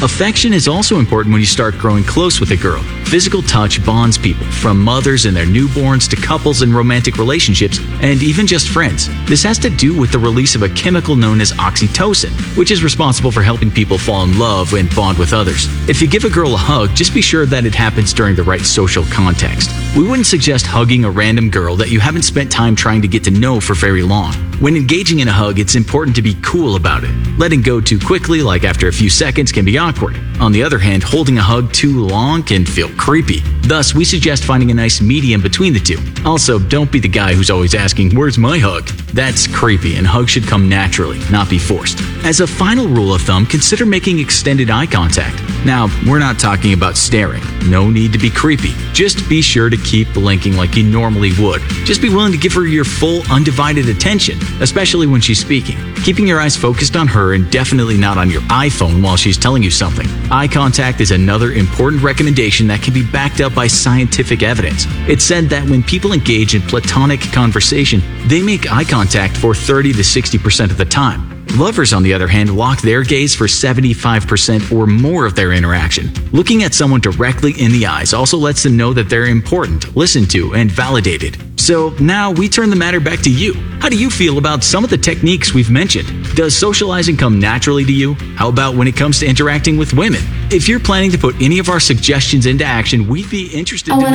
Affection is also important when you start growing close with a girl. Physical touch bonds people, from mothers and their newborns to couples in romantic relationships, and even just friends. This has to do with the release of a chemical known as oxytocin, which is responsible for helping people fall in love and bond with others. If you give a girl a hug, just be sure that it happens during the right social context. We wouldn't suggest hugging a random girl that you haven't spent time trying to get to know for very long. When engaging in a hug, it's important to be cool about it. Letting go too quickly, like after a few seconds, can be awkward. On the other hand, holding a hug too long can feel creepy. Thus, we suggest finding a nice medium between the two. Also, don't be the guy who's always asking, "Where's my hug?" That's creepy, and hugs should come naturally, not be forced. As a final rule of thumb, consider making extended eye contact. Now, we're not talking about staring. No need to be creepy. Just be sure to keep blinking like you normally would. Just be willing to give her your full, undivided attention, especially when she's speaking. Keeping your eyes focused on her and definitely not on your iPhone while she's telling you something. Eye contact is another important recommendation that can be backed up by scientific evidence. It's said that when people engage in platonic conversation, they make eye contact for 30 to 60% of the time. Lovers, on the other hand, lock their gaze for 75% or more of their interaction. Looking at someone directly in the eyes also lets them know that they're important, listened to, and validated. So now we turn the matter back to you. How do you feel about some of the techniques we've mentioned? Does socializing come naturally to you? How about when it comes to interacting with women? If you're planning to put any of our suggestions into action, we'd be interested to know.